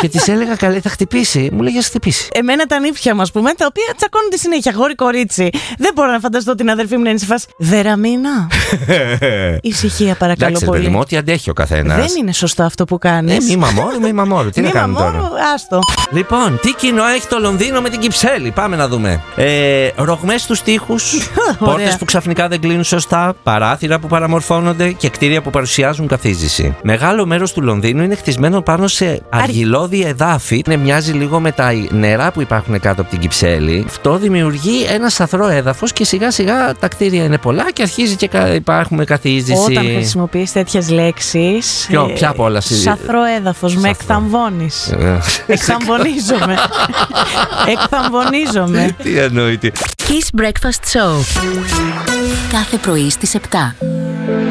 Και της έλεγα καλέ, θα χτυπήσει. Μου λέει, ας χτυπήσει. Εμένα τα νύφια μου, ας πούμε, τα οποία τσακώνονται συνέχεια, γόρι-κορίτσι. Δεν μπορώ να φανταστώ την αδερφή μου να είναι σε φάση. Δεραμίνα. Ησυχία, παρακαλώ. Εντάξει, πολύ. παιδί μου, ό,τι αντέχει ο καθένας. Δεν είναι σωστό αυτό που κάνεις. Μη μαμόρου. Τι να κάνουμε τώρα. Άστο. Λοιπόν, τι κοινό έχει το Λονδίνο με την Κυψέλη? Πάμε να δούμε. Ρογμές στους τοίχους, πόρτες που ξαφνικά δεν κλείνουν σωστά, παράθυρα που παραμορφώνονται και κτίρια που παρουσιάζουν καθίζηση. Μεγάλο μέρος του Λονδίνου είναι χτισμένο πάνω σε αργυλώδη εδάφη. Μοιάζει λίγο με τα νερά που υπάρχουν κάτω από την Κυψέλη. Αυτό δημιουργεί ένα σαθρό έδαφος και σιγά σιγά τα κτίρια είναι πολλά και αρχίζει και υπάρχουμε καθίζηση. Όταν χρησιμοποιείς τέτοιες λέξεις. Ποια από όλα? Σαθρό έδαφος, με εκθαμβώνεις. Εκθαμβωνίζομαι. Εκθαμβωνίζομαι. Τι εννοείται? Kiss Breakfast Show. Κάθε πρωί στις 7.